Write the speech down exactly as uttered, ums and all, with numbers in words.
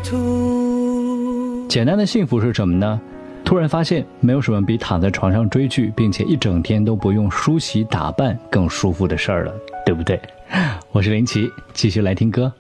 途。 简单的幸福是什么呢？突然发现没有什么比躺在床上追剧并且一整天都不用梳洗打扮更舒服的事儿了，对不对？我是林奇，继续来听歌。